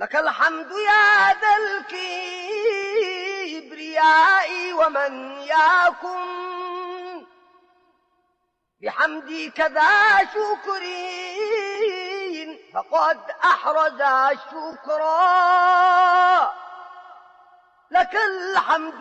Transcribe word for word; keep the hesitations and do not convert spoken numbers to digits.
لك الحمد يا ذا الكبرياء ومن يكن بحمدي كذا شكرين فقد أحرز الشكرا. لك الحمد